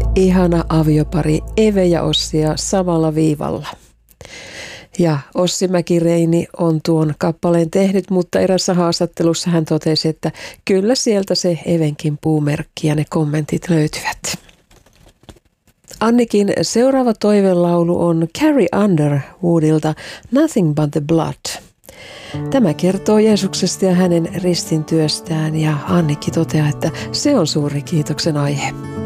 ihana aviopari Eve ja Ossia samalla viivalla. Ja Ossi Mäki-Reini on tuon kappaleen tehnyt, mutta erässä haastattelussa hän totesi, että kyllä sieltä se Evenkin puumerkki ja ne kommentit löytyvät. Annikin seuraava toivelaulu on Carrie Underwoodilta Nothing but the Blood. Tämä kertoo Jeesuksesta ja hänen ristintyöstään ja Annikki toteaa, että se on suuri kiitoksen aihe.